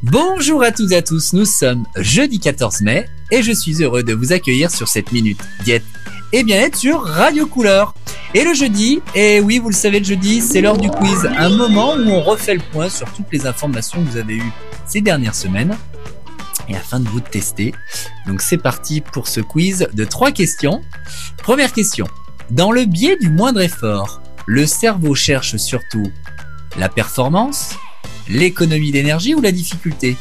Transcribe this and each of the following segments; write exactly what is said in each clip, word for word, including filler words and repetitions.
Bonjour à toutes et à tous, nous sommes jeudi quatorze mai et je suis heureux de vous accueillir sur cette minute diète et bien-être sur Radio Couleur. Et le jeudi, et oui vous le savez le jeudi, c'est l'heure du quiz, un moment où on refait le point sur toutes les informations que vous avez eues ces dernières semaines et afin de vous tester. Donc c'est parti pour ce quiz de trois questions. Première question, dans le biais du moindre effort, le cerveau cherche surtout la performance, l'économie d'énergie ou la difficulté?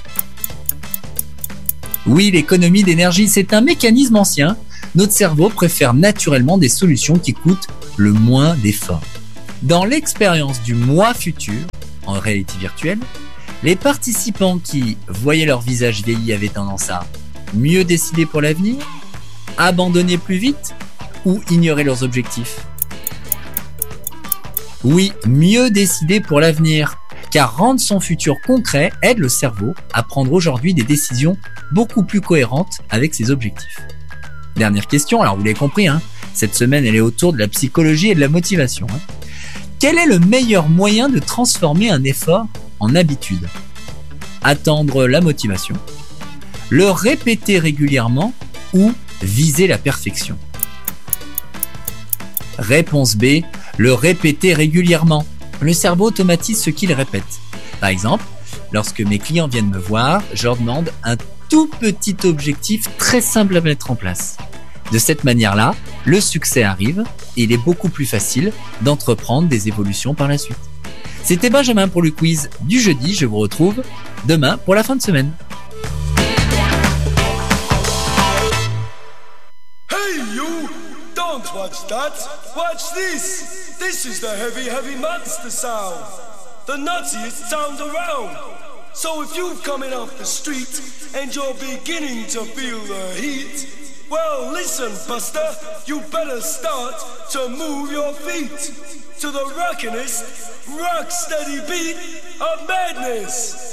Oui, l'économie d'énergie, c'est un mécanisme ancien. Notre cerveau préfère naturellement des solutions qui coûtent le moins d'efforts. Dans l'expérience du moi futur, en réalité virtuelle, les participants qui voyaient leur visage vieilli avaient tendance à mieux décider pour l'avenir, abandonner plus vite ou ignorer leurs objectifs. Oui, mieux décider pour l'avenir. Car rendre son futur concret aide le cerveau à prendre aujourd'hui des décisions beaucoup plus cohérentes avec ses objectifs. Dernière question, alors vous l'avez compris, hein, cette semaine elle est autour de la psychologie et de la motivation. Hein. Quel est le meilleur moyen de transformer un effort en habitude? Attendre la motivation, le répéter régulièrement ou viser la perfection? Réponse B, le répéter régulièrement. Le cerveau automatise ce qu'il répète. Par exemple, lorsque mes clients viennent me voir, je leur demande un tout petit objectif très simple à mettre en place. De cette manière-là, le succès arrive et il est beaucoup plus facile d'entreprendre des évolutions par la suite. C'était Benjamin pour le quiz du jeudi. Je vous retrouve demain pour la fin de semaine. Hey you! Don't watch that! Watch this! This is the heavy, heavy monster sound. The nuttiest sound around. So if you're coming off the street and you're beginning to feel the heat, well listen buster, you better start to move your feet to the rockinest, rock steady beat of madness.